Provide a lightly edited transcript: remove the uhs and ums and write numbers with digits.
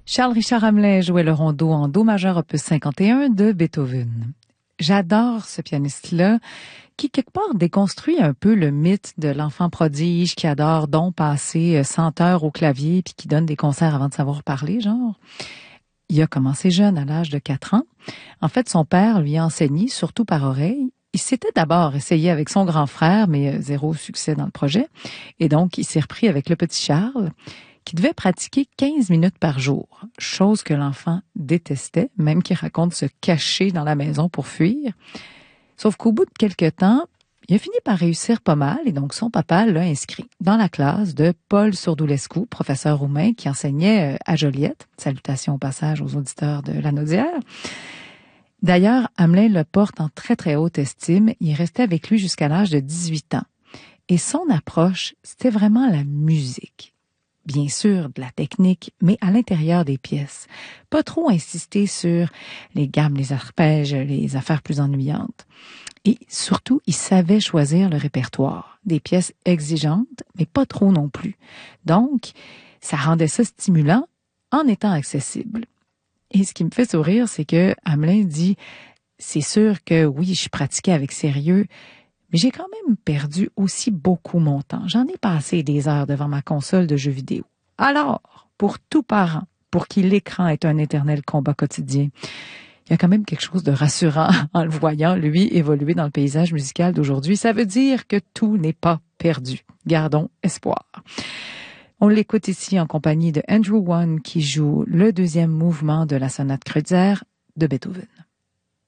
Charles-Richard Hamelin jouait le rondo en do majeur opus 51 de Beethoven. J'adore ce pianiste-là qui, quelque part, déconstruit un peu le mythe de l'enfant prodige qui adore donc passer 100 heures au clavier puis qui donne des concerts avant de savoir parler, genre. Il a commencé jeune, à l'âge de 4 ans. En fait, son père lui a enseigné, surtout par oreille. Il s'était d'abord essayé avec son grand frère, mais zéro succès dans le projet. Et donc, il s'est repris avec le petit Charles, qui devait pratiquer 15 minutes par jour, chose que l'enfant détestait, même qu'il raconte se cacher dans la maison pour fuir. Sauf qu'au bout de quelques temps, il a fini par réussir pas mal et donc son papa l'a inscrit dans la classe de Paul Surdulescu, professeur roumain qui enseignait à Joliette. Salutations au passage aux auditeurs de Lanaudière. D'ailleurs, Hamelin le porte en très très haute estime. Il restait avec lui jusqu'à l'âge de 18 ans. Et son approche, c'était vraiment la musique. Bien sûr, de la technique, mais à l'intérieur des pièces. Pas trop insister sur les gammes, les arpèges, les affaires plus ennuyantes. Et surtout, il savait choisir le répertoire. Des pièces exigeantes, mais pas trop non plus. Donc, ça rendait ça stimulant en étant accessible. Et ce qui me fait sourire, c'est que Hamelin dit « C'est sûr que oui, je pratiquais avec sérieux, mais j'ai quand même perdu aussi beaucoup mon temps. J'en ai passé des heures devant ma console de jeux vidéo. Alors, pour tout parent, pour qui l'écran est un éternel combat quotidien, il y a quand même quelque chose de rassurant en le voyant, lui, évoluer dans le paysage musical d'aujourd'hui. Ça veut dire que tout n'est pas perdu. Gardons espoir. On l'écoute ici en compagnie de Andrew One qui joue le deuxième mouvement de la sonate Kreutzer de Beethoven.